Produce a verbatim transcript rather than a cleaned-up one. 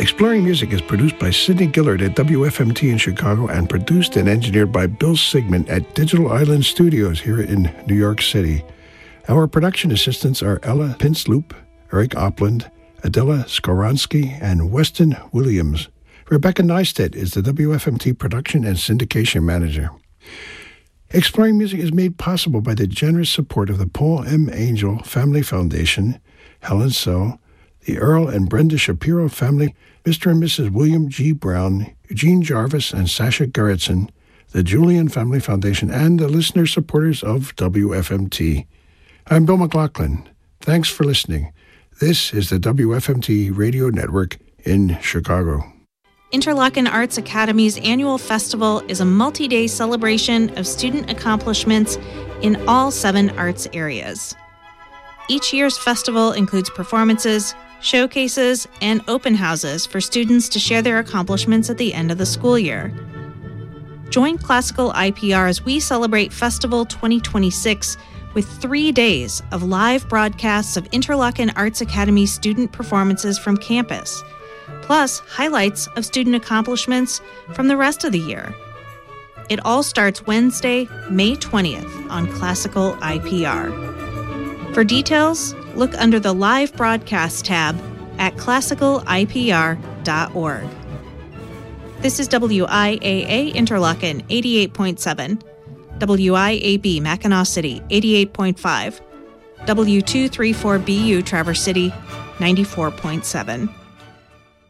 Exploring Music is produced by Sidney Gillard at W F M T in Chicago and produced and engineered by Bill Sigmund at Digital Island Studios here in New York City. Our production assistants are Ella Pinsloop, Eric Opland, Adela Skoronsky, and Weston Williams. Rebecca Neistat is the W F M T production and syndication manager. Exploring Music is made possible by the generous support of the Paul M. Angel Family Foundation, Helen So, the Earl and Brenda Shapiro family, Mister and Missus William G. Brown, Eugene Jarvis, and Sasha Gerritsen, the Julian Family Foundation, and the listener supporters of W F M T. I'm Bill McLaughlin. Thanks for listening. This is the W F M T Radio Network in Chicago. Interlochen Arts Academy's annual festival is a multi-day celebration of student accomplishments in all seven arts areas. Each year's festival includes performances, showcases, and open houses for students to share their accomplishments at the end of the school year. Join Classical I P R as we celebrate Festival twenty twenty-six with three days of live broadcasts of Interlochen Arts Academy student performances from campus, plus highlights of student accomplishments from the rest of the year. It all starts Wednesday, May twentieth on Classical I P R. For details, look under the Live Broadcast tab at classical I P R dot org. This is W I A A Interlochen eighty-eight point seven, W I A B Mackinac City eighty-eight point five, W two thirty-four B U Traverse City ninety-four point seven.